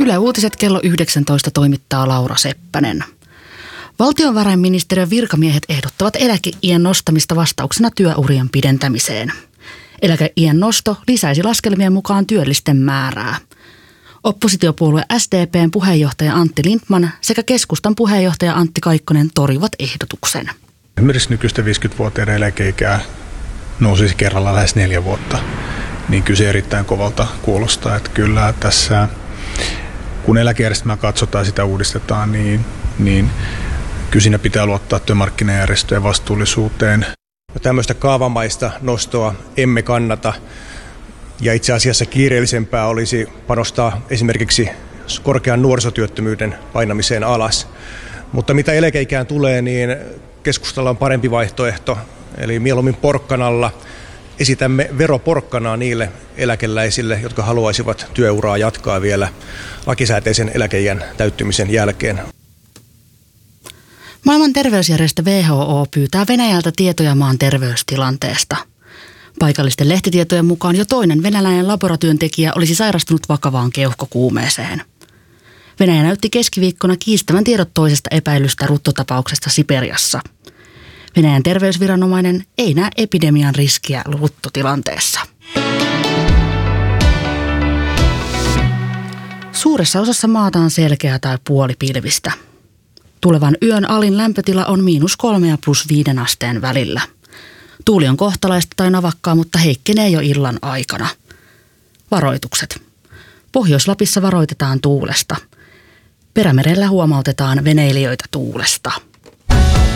Yle Uutiset kello 19 toimittaa Laura Seppänen. Valtiovarainministeriön virkamiehet ehdottavat eläkeiän nostamista vastauksena työurien pidentämiseen. Eläkeiän nosto lisäisi laskelmien mukaan työllisten määrää. Oppositiopuolue SDP:n puheenjohtaja Antti Lindtman sekä keskustan puheenjohtaja Antti Kaikkonen torjuvat ehdotuksen. Esimerkiksi nykyistä 50-vuotiaiden eläkeikää nousisi kerralla lähes 4 vuotta, niin kyse erittäin kovalta kuulostaa. Että kyllä tässä, kun eläkejärjestelmää katsotaan ja sitä uudistetaan, niin kyllä siinä pitää luottaa työmarkkinajärjestöjen vastuullisuuteen. Tämmöistä kaavamaista nostoa emme kannata. Ja itse asiassa kiireellisempää olisi panostaa esimerkiksi korkean nuorisotyöttömyyden painamiseen alas. Mutta mitä eläkeikään tulee, niin keskustalla on parempi vaihtoehto. Eli mieluummin porkkanalla esitämme veroporkkanaa niille eläkeläisille, jotka haluaisivat työuraa jatkaa vielä lakisääteisen eläkeiän täyttymisen jälkeen. Maailman terveysjärjestö WHO pyytää Venäjältä tietoja maan terveystilanteesta. Paikallisten lehtitietojen mukaan jo toinen venäläinen laboratyöntekijä olisi sairastunut vakavaan keuhkokuumeeseen. Venäjä näytti keskiviikkona kiistävän tiedot toisesta epäilystä ruttotapauksesta Siperiassa. Venäjän terveysviranomainen ei näe epidemian riskiä ruttotilanteessa. Suuressa osassa maata on selkeää tai puolipilvistä. Tulevan yön alin lämpötila on -3 ja +5 asteen välillä. Tuuli on kohtalaista tai navakkaa, mutta heikkenee jo illan aikana. Varoitukset. Pohjois-Lapissa varoitetaan tuulesta. Perämerellä huomautetaan veneilijöitä tuulesta.